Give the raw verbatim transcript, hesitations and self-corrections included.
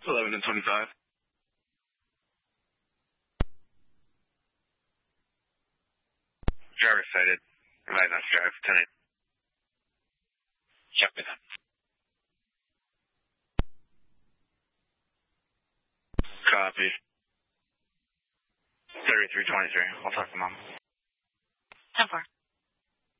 eleven and twenty-five. Driver sighted. Advise on drive. ten eight. Check with him. Copy. thirty-three twenty-three. I'll talk to Mom. ten four.